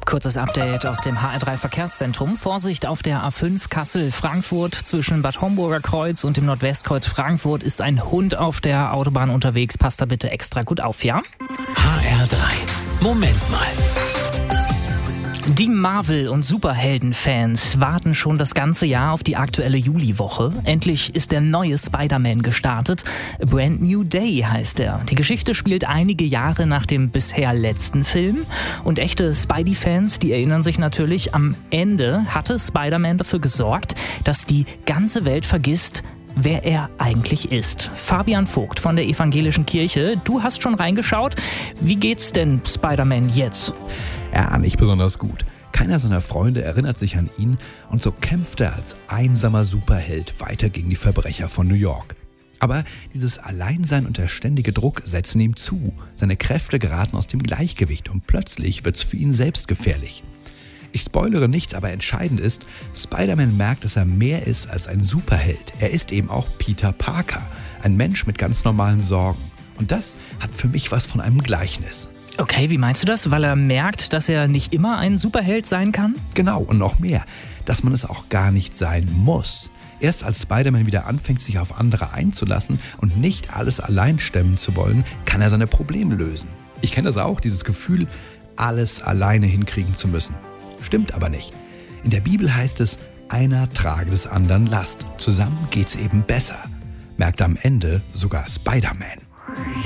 Kurzes Update aus dem HR3 Verkehrszentrum. Vorsicht auf der A5 Kassel-Frankfurt zwischen Bad Homburger Kreuz und dem Nordwestkreuz Frankfurt ist ein Hund auf der Autobahn unterwegs. Passt da bitte extra gut auf, ja? HR3. Moment mal. Die Marvel- und Superhelden-Fans warten schon das ganze Jahr auf die aktuelle Juliwoche. Endlich ist der neue Spider-Man gestartet. A Brand New Day heißt er. Die Geschichte spielt einige Jahre nach dem bisher letzten Film. Und echte Spidey-Fans, die erinnern sich natürlich, am Ende hatte Spider-Man dafür gesorgt, dass die ganze Welt vergisst, wer er eigentlich ist. Fabian Vogt von der Evangelischen Kirche, du hast schon reingeschaut. Wie geht's denn Spider-Man jetzt? Ja, nicht besonders gut. Keiner seiner Freunde erinnert sich an ihn und so kämpft er als einsamer Superheld weiter gegen die Verbrecher von New York. Aber dieses Alleinsein und der ständige Druck setzen ihm zu. Seine Kräfte geraten aus dem Gleichgewicht und plötzlich wird's für ihn selbst gefährlich. Ich spoilere nichts, aber entscheidend ist, Spider-Man merkt, dass er mehr ist als ein Superheld. Er ist eben auch Peter Parker, ein Mensch mit ganz normalen Sorgen. Und das hat für mich was von einem Gleichnis. Okay, wie meinst du das? Weil er merkt, dass er nicht immer ein Superheld sein kann? Genau, und noch mehr, dass man es auch gar nicht sein muss. Erst als Spider-Man wieder anfängt, sich auf andere einzulassen und nicht alles allein stemmen zu wollen, kann er seine Probleme lösen. Ich kenne das auch, dieses Gefühl, alles alleine hinkriegen zu müssen. Stimmt aber nicht. In der Bibel heißt es, einer trage des anderen Last. Zusammen geht's eben besser. Merkt am Ende sogar Spider-Man.